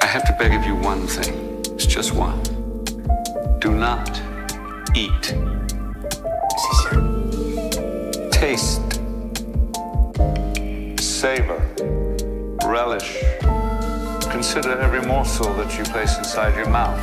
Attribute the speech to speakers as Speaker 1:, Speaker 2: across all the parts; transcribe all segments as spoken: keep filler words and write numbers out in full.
Speaker 1: have to beg of you one thing. It's just one. Do not eat. Taste. Savor. Relish. Consider every morsel that you place inside your mouth.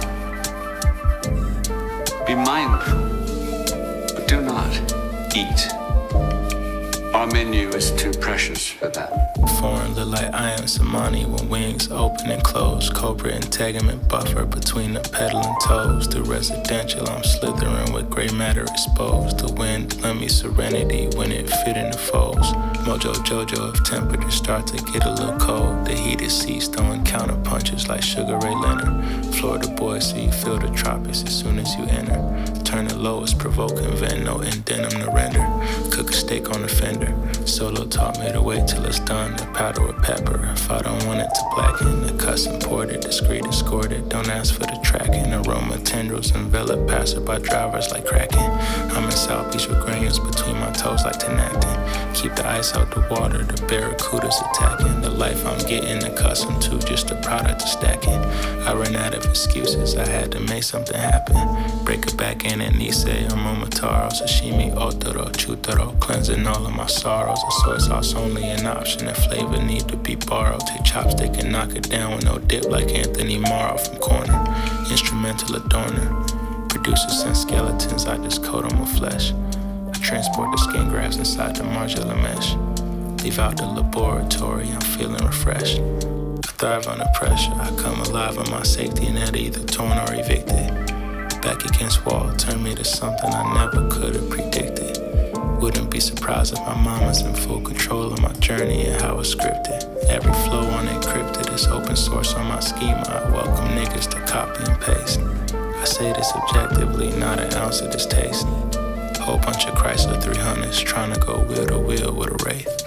Speaker 1: Be mindful, but do not eat. Our menu is too precious for that.
Speaker 2: Foreign look like I am Samani when wings open and close. Cobra integument buffer between the pedal and toes. The residential, I'm slithering with gray matter exposed. The wind lend me serenity when it fit in the folds. Mojo Jojo if temperature start to get a little cold. The heated seats throwing counter punches like Sugar Ray Leonard. Florida boy, so you feel the tropics as soon as you enter. Turn the lowest, provoking vent, no in denim to render. Cook a steak on the fender. Solo taught me to wait till it's done. The powder with pepper. If I don't want it to blacken, the cuss imported, discreet escorted. Don't ask for the tracking. Aroma tendrils envelop passerby drivers like cracking. I'm in South Beach with granules between my toes like Tenactin. Keep the ice out the water, the barracudas attacking. The life I'm getting accustomed to, just a product of stacking. I ran out of excuses, I had to make something happen. Break it back in and Nisei, Momotaro, sashimi, otoro, chutaro. Cleansing all of my sorrows, a soy sauce only an option. If flavor need to be borrowed, take chopstick and knock it down with no dip like Anthony Morrow from Corner. Instrumental adorner, producers and skeletons, I just coat them with flesh. Transport the skin grafts inside the modular mesh. Leave out the laboratory, I'm feeling refreshed. I thrive under pressure, I come alive on my safety net, either torn or evicted. Back against wall, turn me to something I never could have predicted. Wouldn't be surprised if my mama's in full control of my journey and how it's scripted. Every flow unencrypted is open source on my schema. I welcome niggas to copy and paste. I say this objectively, not an ounce of this taste. Whole bunch of Chrysler three hundreds trying to go wheel to wheel with a Wraith.